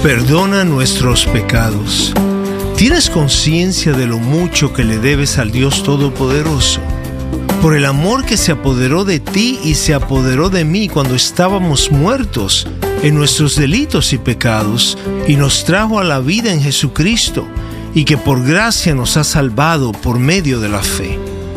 Perdona nuestros pecados. ¿Tienes conciencia de lo mucho que le debes al Dios Todopoderoso? Por el amor que se apoderó de ti y se apoderó de mí cuando estábamos muertos en nuestros delitos y pecados, y nos trajo a la vida en Jesucristo, y que por gracia nos ha salvado por medio de la fe.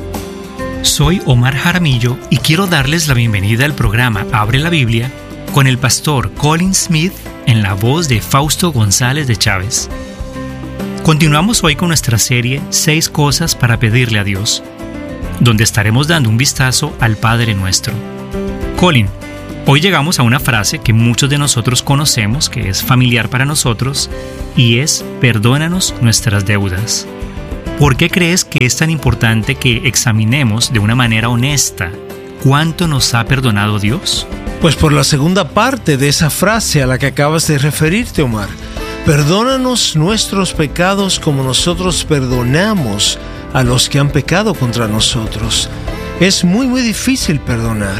Soy Omar Jaramillo y quiero darles la bienvenida al programa Abre la Biblia con el pastor Colin Smith en la voz de Fausto González de Chávez. Continuamos hoy con nuestra serie 6 cosas para pedirle a Dios, donde estaremos dando un vistazo al Padre Nuestro. Colin, hoy llegamos a una frase que muchos de nosotros conocemos, que es familiar para nosotros, y es: perdónanos nuestras deudas. ¿Por qué crees que es tan importante que examinemos de una manera honesta cuánto nos ha perdonado Dios? Pues por la segunda parte de esa frase a la que acabas de referirte, Omar. Perdónanos nuestros pecados como nosotros perdonamos a los que han pecado contra nosotros. Es muy difícil perdonar.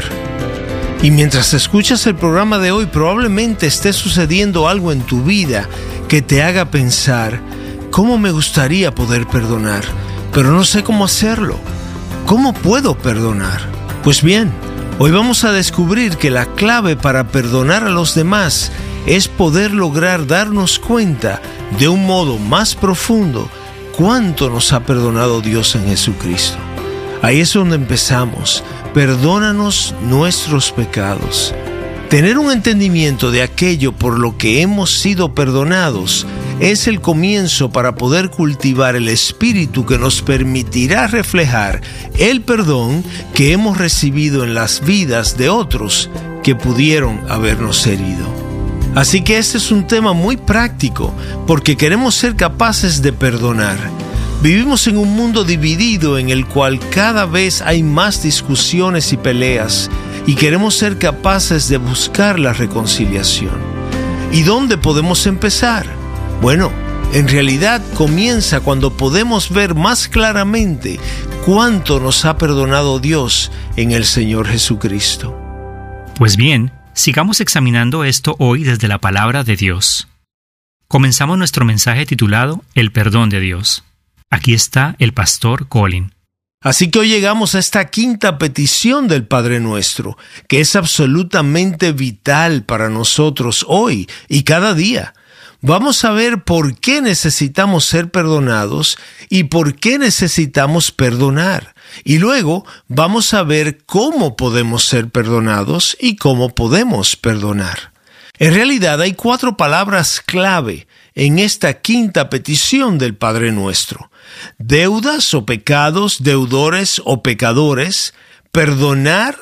Y mientras escuchas el programa de hoy, probablemente esté sucediendo algo en tu vida que te haga pensar: ¿cómo me gustaría poder perdonar? Pero no sé cómo hacerlo. ¿Cómo puedo perdonar? Pues bien, hoy vamos a descubrir que la clave para perdonar a los demás es poder lograr darnos cuenta de un modo más profundo cuánto nos ha perdonado Dios en Jesucristo. Ahí es donde empezamos. Perdónanos nuestros pecados. Tener un entendimiento de aquello por lo que hemos sido perdonados es el comienzo para poder cultivar el espíritu que nos permitirá reflejar el perdón que hemos recibido en las vidas de otros que pudieron habernos herido. Así que este es un tema muy práctico, porque queremos ser capaces de perdonar. Vivimos en un mundo dividido en el cual cada vez hay más discusiones y peleas, y queremos ser capaces de buscar la reconciliación. ¿Y dónde podemos empezar? Bueno, en realidad comienza cuando podemos ver más claramente cuánto nos ha perdonado Dios en el Señor Jesucristo. Pues bien, sigamos examinando esto hoy desde la palabra de Dios. Comenzamos nuestro mensaje titulado El perdón de Dios. Aquí está el pastor Colin. Así que hoy llegamos a esta quinta petición del Padre Nuestro, que es absolutamente vital para nosotros hoy y cada día. Vamos a ver por qué necesitamos ser perdonados y por qué necesitamos perdonar. Y luego vamos a ver cómo podemos ser perdonados y cómo podemos perdonar. En realidad hay 4 palabras clave en esta quinta petición del Padre Nuestro: deudas o pecados, deudores o pecadores, perdonar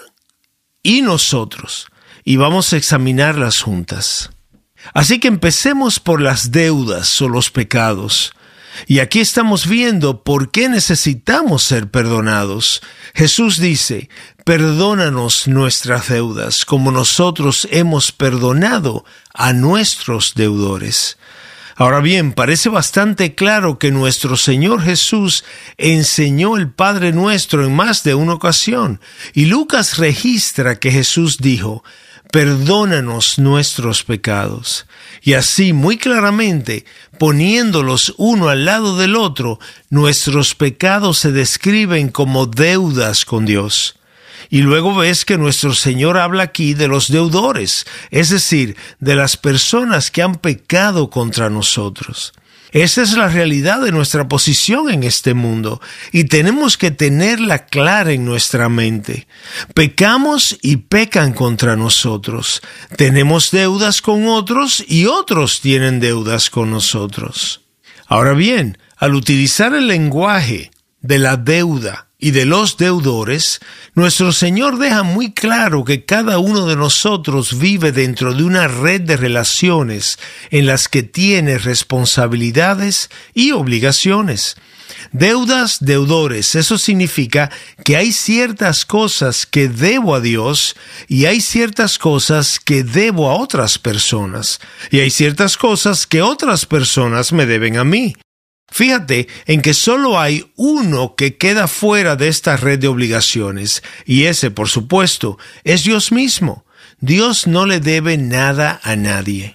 y nosotros. Y vamos a examinarlas juntas. Así que empecemos por las deudas o los pecados. Y aquí estamos viendo por qué necesitamos ser perdonados. Jesús dice: perdónanos nuestras deudas, como nosotros hemos perdonado a nuestros deudores. Ahora bien, parece bastante claro que nuestro Señor Jesús enseñó el Padre Nuestro en más de una ocasión. Y Lucas registra que Jesús dijo: perdónanos nuestros pecados. Y así, muy claramente, poniéndolos uno al lado del otro, nuestros pecados se describen como deudas con Dios. Y luego ves que nuestro Señor habla aquí de los deudores, es decir, de las personas que han pecado contra nosotros. Esa es la realidad de nuestra posición en este mundo y tenemos que tenerla clara en nuestra mente. Pecamos y pecan contra nosotros. Tenemos deudas con otros y otros tienen deudas con nosotros. Ahora bien, al utilizar el lenguaje de la deuda y de los deudores, nuestro Señor deja muy claro que cada uno de nosotros vive dentro de una red de relaciones en las que tiene responsabilidades y obligaciones. Deudas, deudores, eso significa que hay ciertas cosas que debo a Dios y hay ciertas cosas que debo a otras personas y hay ciertas cosas que otras personas me deben a mí. Fíjate en que solo hay uno que queda fuera de esta red de obligaciones, y ese, por supuesto, es Dios mismo. Dios no le debe nada a nadie.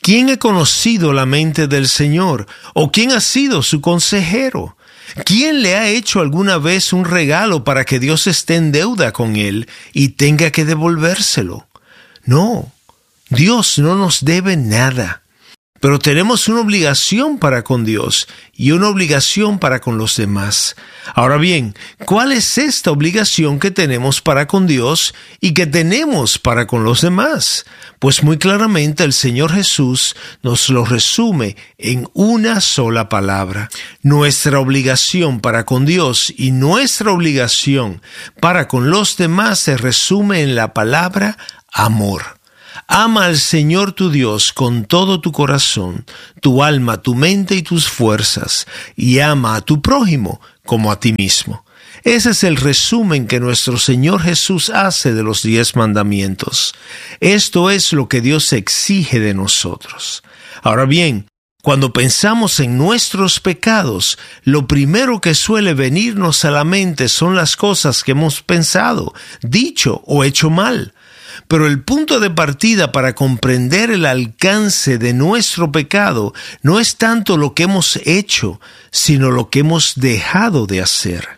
¿Quién ha conocido la mente del Señor? ¿O quién ha sido su consejero? ¿Quién le ha hecho alguna vez un regalo para que Dios esté en deuda con él y tenga que devolvérselo? No, Dios no nos debe nada. Pero tenemos una obligación para con Dios y una obligación para con los demás. Ahora bien, ¿cuál es esta obligación que tenemos para con Dios y que tenemos para con los demás? Pues muy claramente el Señor Jesús nos lo resume en una sola palabra. Nuestra obligación para con Dios y nuestra obligación para con los demás se resume en la palabra amor. Ama al Señor tu Dios con todo tu corazón, tu alma, tu mente y tus fuerzas, y ama a tu prójimo como a ti mismo. Ese es el resumen que nuestro Señor Jesús hace de los 10 mandamientos. Esto es lo que Dios exige de nosotros. Ahora bien, cuando pensamos en nuestros pecados, lo primero que suele venirnos a la mente son las cosas que hemos pensado, dicho o hecho mal. Pero el punto de partida para comprender el alcance de nuestro pecado no es tanto lo que hemos hecho, sino lo que hemos dejado de hacer.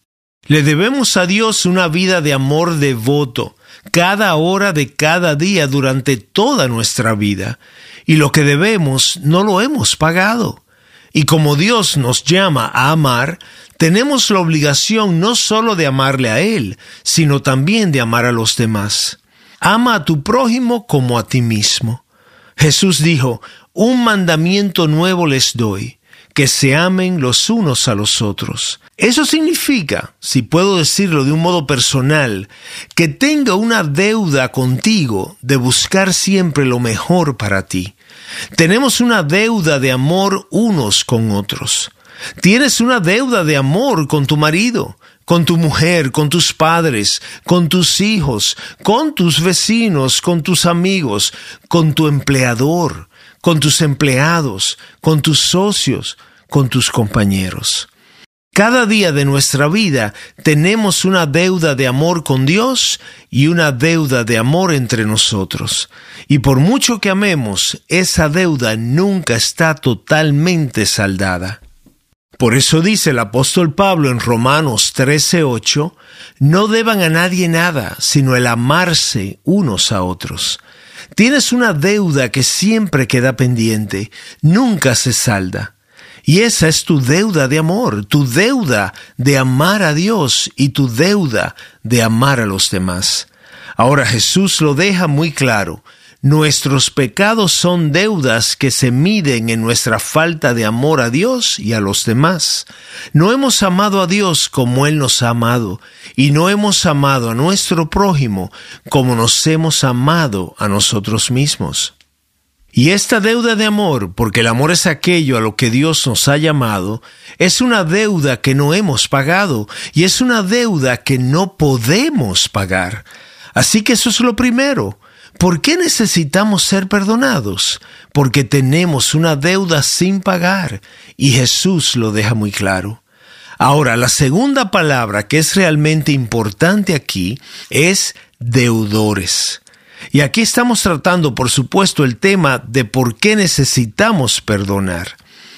Le debemos a Dios una vida de amor devoto, cada hora de cada día durante toda nuestra vida, y lo que debemos no lo hemos pagado. Y como Dios nos llama a amar, tenemos la obligación no solo de amarle a Él, sino también de amar a los demás. Ama a tu prójimo como a ti mismo. Jesús dijo, un mandamiento nuevo les doy, que se amen los unos a los otros. Eso significa, si puedo decirlo de un modo personal, que tenga una deuda contigo de buscar siempre lo mejor para ti. Tenemos una deuda de amor unos con otros. Tienes una deuda de amor con tu marido, con tu mujer, con tus padres, con tus hijos, con tus vecinos, con tus amigos, con tu empleador, con tus empleados, con tus socios, con tus compañeros. Cada día de nuestra vida tenemos una deuda de amor con Dios y una deuda de amor entre nosotros. Y por mucho que amemos, esa deuda nunca está totalmente saldada. Por eso dice el apóstol Pablo en Romanos 13:8, no deban a nadie nada, sino el amarse unos a otros. Tienes una deuda que siempre queda pendiente, nunca se salda. Y esa es tu deuda de amor, tu deuda de amar a Dios y tu deuda de amar a los demás. Ahora Jesús lo deja muy claro. Nuestros pecados son deudas que se miden en nuestra falta de amor a Dios y a los demás. No hemos amado a Dios como Él nos ha amado, y no hemos amado a nuestro prójimo como nos hemos amado a nosotros mismos. Y esta deuda de amor, porque el amor es aquello a lo que Dios nos ha llamado, es una deuda que no hemos pagado, y es una deuda que no podemos pagar. Así que eso es lo primero. ¿Por qué necesitamos ser perdonados? Porque tenemos una deuda sin pagar, y Jesús lo deja muy claro. Ahora, la segunda palabra que es realmente importante aquí es deudores. Y aquí estamos tratando, por supuesto, el tema de por qué necesitamos perdonar.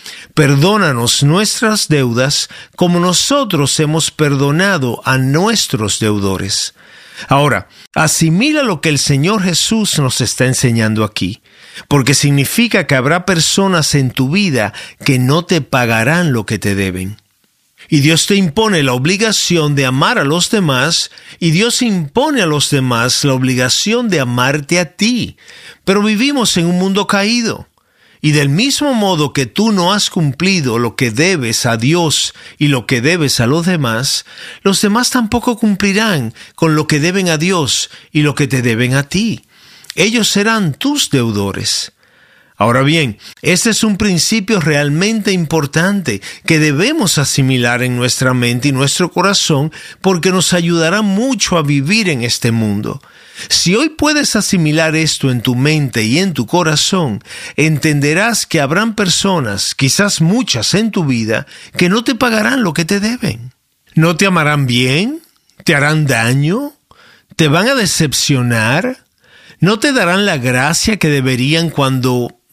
Perdónanos nuestras deudas como nosotros hemos perdonado a nuestros deudores. Ahora, asimila lo que el Señor Jesús nos está enseñando aquí, porque significa que habrá personas en tu vida que no te pagarán lo que te deben. Y Dios te impone la obligación de amar a los demás, y Dios impone a los demás la obligación de amarte a ti. Pero vivimos en un mundo caído. Y del mismo modo que tú no has cumplido lo que debes a Dios y lo que debes a los demás tampoco cumplirán con lo que deben a Dios y lo que te deben a ti. Ellos serán tus deudores. Ahora bien, este es un principio realmente importante que debemos asimilar en nuestra mente y nuestro corazón porque nos ayudará mucho a vivir en este mundo. Si hoy puedes asimilar esto en tu mente y en tu corazón, entenderás que habrán personas, quizás muchas en tu vida, que no te pagarán lo que te deben. ¿No te amarán bien? ¿Te harán daño? ¿Te van a decepcionar? ¿No te darán la gracia que deberían cuando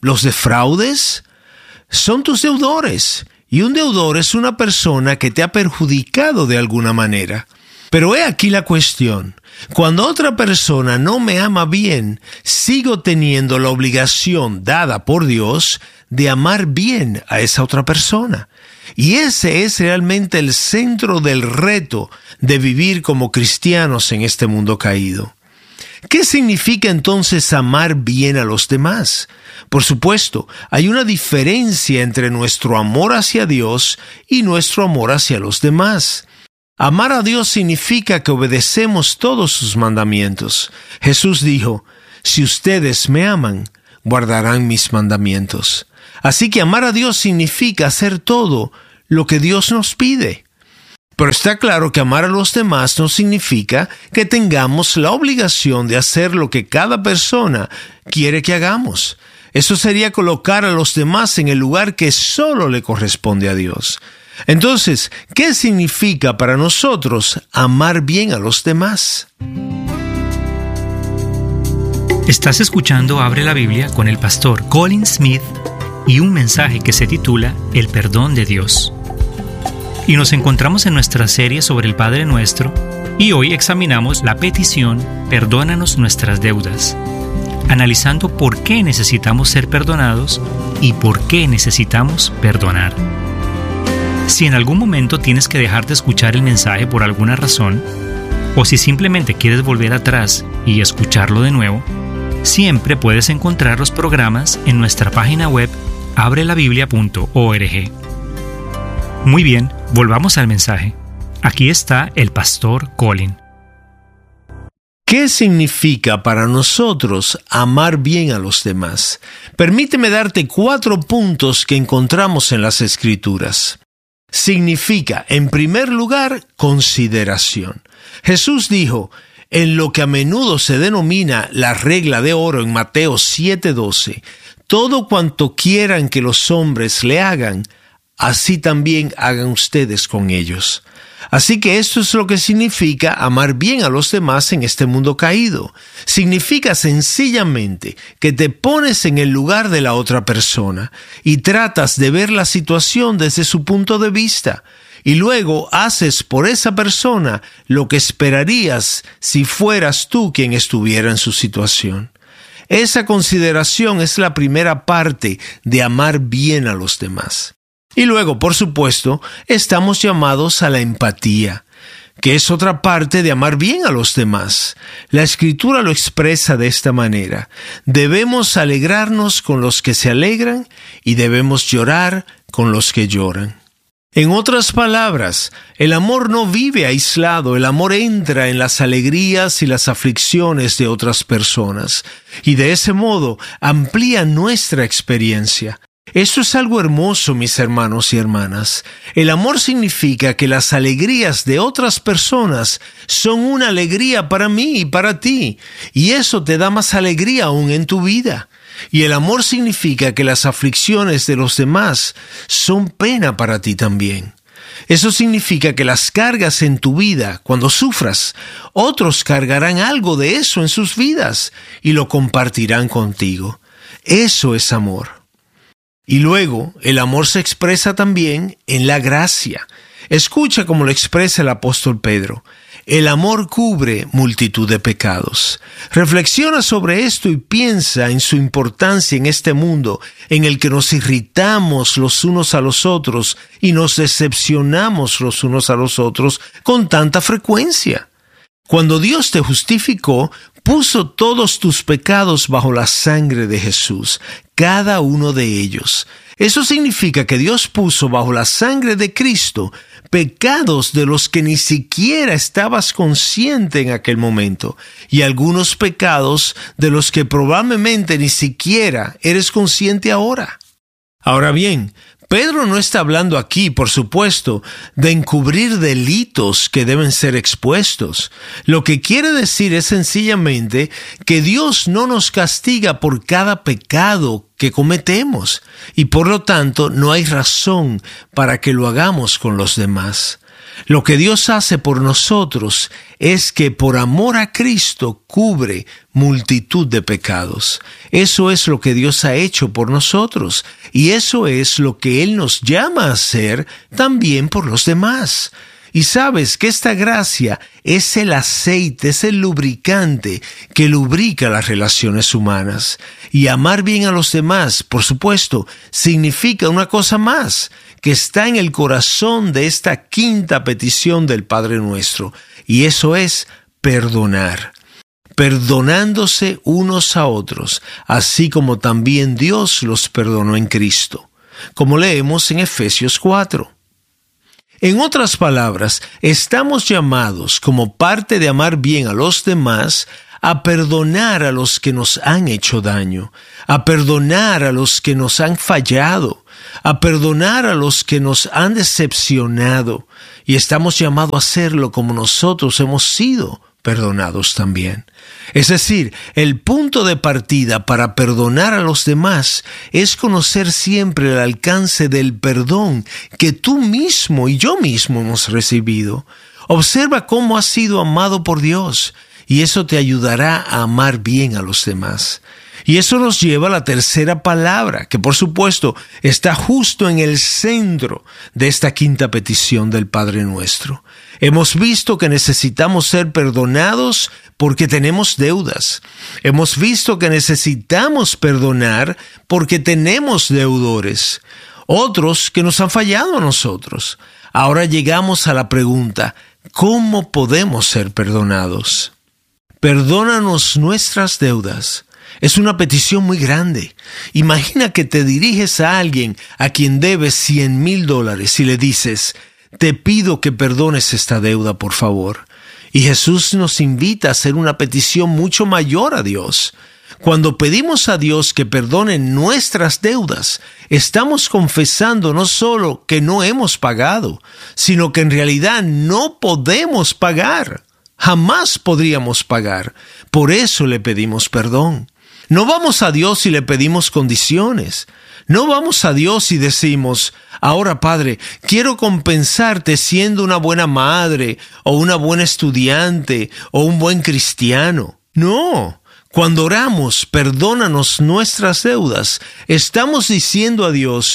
¿Los defraudes? Son tus deudores, y un deudor es una persona que te ha perjudicado de alguna manera. Pero he aquí la cuestión. Cuando otra persona no me ama bien, sigo teniendo la obligación dada por Dios de amar bien a esa otra persona. Y ese es realmente el centro del reto de vivir como cristianos en este mundo caído. ¿Qué significa entonces amar bien a los demás? Por supuesto, hay una diferencia entre nuestro amor hacia Dios y nuestro amor hacia los demás. Amar a Dios significa que obedecemos todos sus mandamientos. Jesús dijo, si ustedes me aman, guardarán mis mandamientos. Así que amar a Dios significa hacer todo lo que Dios nos pide. Pero está claro que amar a los demás no significa que tengamos la obligación de hacer lo que cada persona quiere que hagamos. Eso sería colocar a los demás en el lugar que solo le corresponde a Dios. Entonces, ¿qué significa para nosotros amar bien a los demás? Estás escuchando Abre la Biblia con el pastor Colin Smith y un mensaje que se titula El perdón de Dios. Y nos encontramos en nuestra serie sobre el Padre Nuestro y hoy examinamos la petición Perdónanos nuestras deudas, analizando por qué necesitamos ser perdonados y por qué necesitamos perdonar. Si en algún momento tienes que dejar de escuchar el mensaje por alguna razón, o si simplemente quieres volver atrás y escucharlo de nuevo, siempre puedes encontrar los programas en nuestra página web abrelabiblia.org. Muy bien, volvamos al mensaje. Aquí está el pastor Colin. ¿Qué significa para nosotros amar bien a los demás? Permíteme darte 4 puntos que encontramos en las Escrituras. Significa, en primer lugar, consideración. Jesús dijo, en lo que a menudo se denomina la regla de oro en Mateo 7:12, todo cuanto quieran que los hombres le hagan, así también hagan ustedes con ellos. Así que esto es lo que significa amar bien a los demás en este mundo caído. Significa sencillamente que te pones en el lugar de la otra persona y tratas de ver la situación desde su punto de vista. Y luego haces por esa persona lo que esperarías si fueras tú quien estuviera en su situación. Esa consideración es la primera parte de amar bien a los demás. Y luego, por supuesto, estamos llamados a la empatía, que es otra parte de amar bien a los demás. La Escritura lo expresa de esta manera. Debemos alegrarnos con los que se alegran y debemos llorar con los que lloran. En otras palabras, el amor no vive aislado, el amor entra en las alegrías y las aflicciones de otras personas, y de ese modo amplía nuestra experiencia. Esto es algo hermoso, mis hermanos y hermanas. El amor significa que las alegrías de otras personas son una alegría para mí y para ti, y eso te da más alegría aún en tu vida. Y el amor significa que las aflicciones de los demás son pena para ti también. Eso significa que las cargas en tu vida, cuando sufras, otros cargarán algo de eso en sus vidas y lo compartirán contigo. Eso es amor. Y luego, el amor se expresa también en la gracia. Escucha cómo lo expresa el apóstol Pedro. El amor cubre multitud de pecados. Reflexiona sobre esto y piensa en su importancia en este mundo en el que nos irritamos los unos a los otros y nos decepcionamos los unos a los otros con tanta frecuencia. Cuando Dios te justificó, puso todos tus pecados bajo la sangre de Jesús, cada uno de ellos. Eso significa que Dios puso bajo la sangre de Cristo pecados de los que ni siquiera estabas consciente en aquel momento, y algunos pecados de los que probablemente ni siquiera eres consciente ahora. Ahora bien, Pedro no está hablando aquí, por supuesto, de encubrir delitos que deben ser expuestos. Lo que quiere decir es sencillamente que Dios no nos castiga por cada pecado que cometemos, y por lo tanto no hay razón para que lo hagamos con los demás. Lo que Dios hace por nosotros es que por amor a Cristo cubre multitud de pecados. Eso es lo que Dios ha hecho por nosotros, y eso es lo que Él nos llama a hacer también por los demás. Y sabes que esta gracia es el aceite, es el lubricante que lubrica las relaciones humanas. Y amar bien a los demás, por supuesto, significa una cosa más, que está en el corazón de esta quinta petición del Padre Nuestro, y eso es perdonar. Perdonándose unos a otros, así como también Dios los perdonó en Cristo, como leemos en Efesios 4. En otras palabras, estamos llamados, como parte de amar bien a los demás, a perdonar a los que nos han hecho daño, a perdonar a los que nos han fallado, a perdonar a los que nos han decepcionado, y estamos llamados a hacerlo como nosotros hemos sido perdonados también. Es decir, el punto de partida para perdonar a los demás es conocer siempre el alcance del perdón que tú mismo y yo mismo hemos recibido. Observa cómo has sido amado por Dios, y eso te ayudará a amar bien a los demás. Y eso nos lleva a la tercera palabra, que por supuesto está justo en el centro de esta quinta petición del Padre Nuestro. Hemos visto que necesitamos ser perdonados porque tenemos deudas. Hemos visto que necesitamos perdonar porque tenemos deudores. Otros que nos han fallado a nosotros. Ahora llegamos a la pregunta, ¿cómo podemos ser perdonados? Perdónanos nuestras deudas. Es una petición muy grande. Imagina que te diriges a alguien a quien debes $100,000 y le dices, te pido que perdones esta deuda, por favor. Y Jesús nos invita a hacer una petición mucho mayor a Dios. Cuando pedimos a Dios que perdone nuestras deudas, estamos confesando no solo que no hemos pagado, sino que en realidad no podemos pagar. Jamás podríamos pagar. Por eso le pedimos perdón. No vamos a Dios y le pedimos condiciones. No vamos a Dios y decimos, ahora Padre, quiero compensarte siendo una buena madre, o una buena estudiante, o un buen cristiano. No. Cuando oramos, perdónanos nuestras deudas, estamos diciendo a Dios,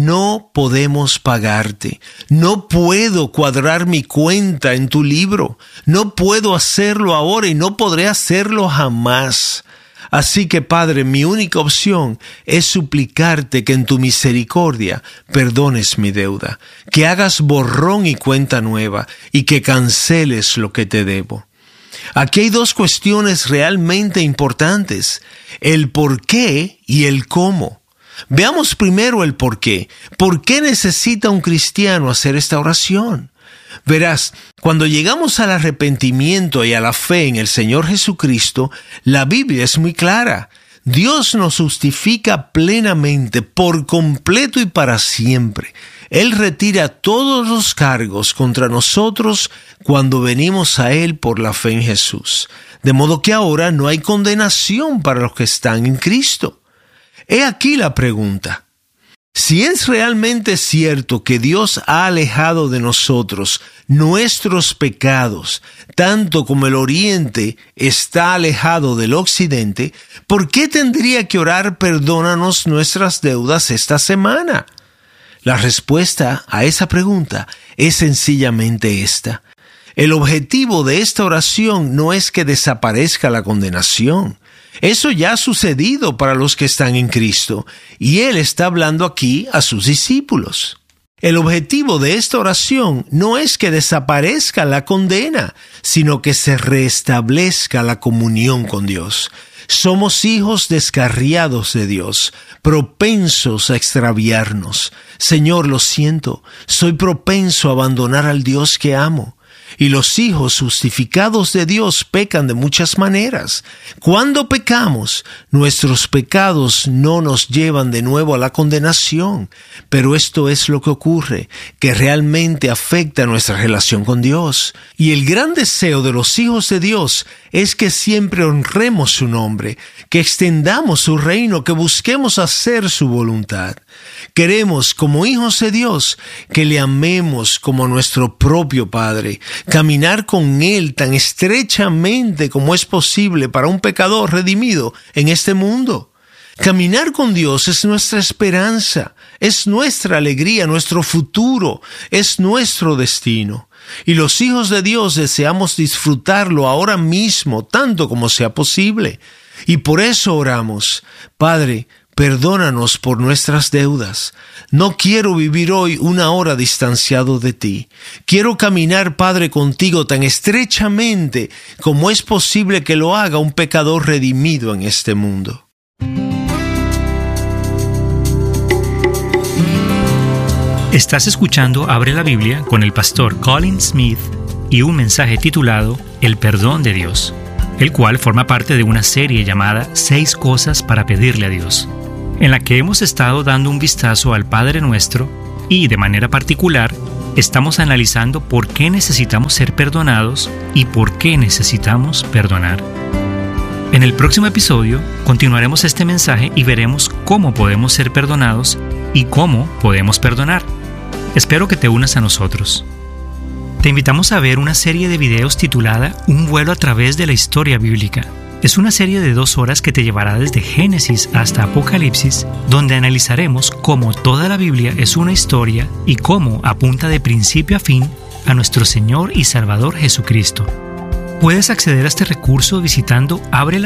no podemos pagarte. No puedo cuadrar mi cuenta en tu libro. No puedo hacerlo ahora y no podré hacerlo jamás. Así que, Padre, mi única opción es suplicarte que en tu misericordia perdones mi deuda, que hagas borrón y cuenta nueva y que canceles lo que te debo. Aquí hay dos cuestiones realmente importantes, el por qué y el cómo. Veamos primero el por qué. ¿Por qué necesita un cristiano hacer esta oración? Verás, cuando llegamos al arrepentimiento y a la fe en el Señor Jesucristo, la Biblia es muy clara. Dios nos justifica plenamente, por completo y para siempre. Él retira todos los cargos contra nosotros cuando venimos a Él por la fe en Jesús. De modo que ahora no hay condenación para los que están en Cristo. He aquí la pregunta. Si es realmente cierto que Dios ha alejado de nosotros nuestros pecados, tanto como el oriente está alejado del occidente, ¿por qué tendría que orar perdónanos nuestras deudas esta semana? La respuesta a esa pregunta es sencillamente esta. El objetivo de esta oración no es que desaparezca la condenación. Eso ya ha sucedido para los que están en Cristo, y Él está hablando aquí a sus discípulos. El objetivo de esta oración no es que desaparezca la condena, sino que se restablezca la comunión con Dios. Somos hijos descarriados de Dios, propensos a extraviarnos. Señor, lo siento, soy propenso a abandonar al Dios que amo. Y los hijos justificados de Dios pecan de muchas maneras. Cuando pecamos, nuestros pecados no nos llevan de nuevo a la condenación. Pero esto es lo que ocurre, que realmente afecta nuestra relación con Dios. Y el gran deseo de los hijos de Dios es que siempre honremos su nombre, que extendamos su reino, que busquemos hacer su voluntad. Queremos, como hijos de Dios, que le amemos como nuestro propio Padre, caminar con Él tan estrechamente como es posible para un pecador redimido en este mundo. Caminar con Dios es nuestra esperanza, es nuestra alegría, nuestro futuro, es nuestro destino. Y los hijos de Dios deseamos disfrutarlo ahora mismo, tanto como sea posible. Y por eso oramos: Padre, perdónanos por nuestras deudas. No quiero vivir hoy una hora distanciado de ti. Quiero caminar, Padre, contigo tan estrechamente como es posible que lo haga un pecador redimido en este mundo. Estás escuchando Abre la Biblia con el pastor Colin Smith y un mensaje titulado El perdón de Dios, el cual forma parte de una serie llamada 6 cosas para pedirle a Dios, en la que hemos estado dando un vistazo al Padre Nuestro y, de manera particular, estamos analizando por qué necesitamos ser perdonados y por qué necesitamos perdonar. En el próximo episodio continuaremos este mensaje y veremos cómo podemos ser perdonados y cómo podemos perdonar. Espero que te unas a nosotros. Te invitamos a ver una serie de videos titulada Un vuelo a través de la historia bíblica. Es una serie de 2 horas que te llevará desde Génesis hasta Apocalipsis, donde analizaremos cómo toda la Biblia es una historia y cómo apunta de principio a fin a nuestro Señor y Salvador Jesucristo. Puedes acceder a este recurso visitando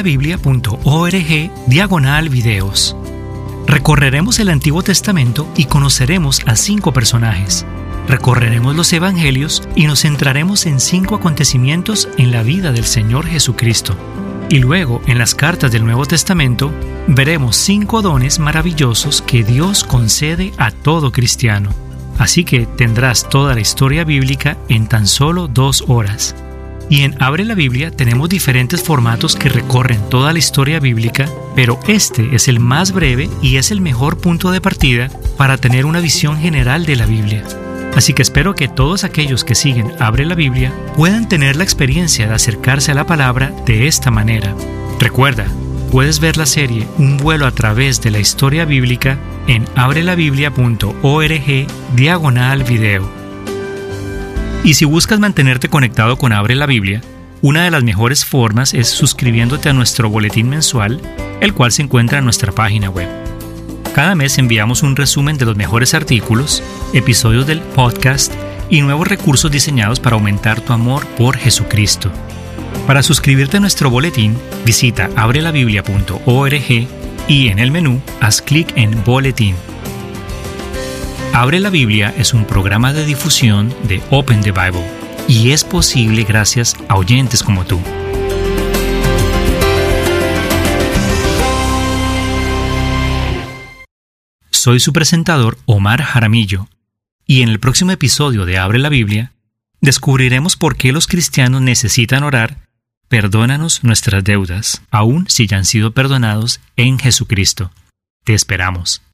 abrelabiblia.org/videos. Recorreremos el Antiguo Testamento y conoceremos a 5 personajes. Recorreremos los Evangelios y nos centraremos en 5 acontecimientos en la vida del Señor Jesucristo. Y luego, en las cartas del Nuevo Testamento, veremos 5 dones maravillosos que Dios concede a todo cristiano. Así que tendrás toda la historia bíblica en tan solo 2 horas. Y en Abre la Biblia tenemos diferentes formatos que recorren toda la historia bíblica, pero este es el más breve y es el mejor punto de partida para tener una visión general de la Biblia. Así que espero que todos aquellos que siguen Abre la Biblia puedan tener la experiencia de acercarse a la palabra de esta manera. Recuerda, puedes ver la serie Un vuelo a través de la historia bíblica en abrelabiblia.org/video. Y si buscas mantenerte conectado con Abre la Biblia, una de las mejores formas es suscribiéndote a nuestro boletín mensual, el cual se encuentra en nuestra página web. Cada mes enviamos un resumen de los mejores artículos, episodios del podcast y nuevos recursos diseñados para aumentar tu amor por Jesucristo. Para suscribirte a nuestro boletín, visita abrelabiblia.org y en el menú haz clic en Boletín. Abre la Biblia es un programa de difusión de Open the Bible y es posible gracias a oyentes como tú. Soy su presentador Omar Jaramillo y en el próximo episodio de Abre la Biblia descubriremos por qué los cristianos necesitan orar: perdónanos nuestras deudas, aun si ya han sido perdonados en Jesucristo. Te esperamos.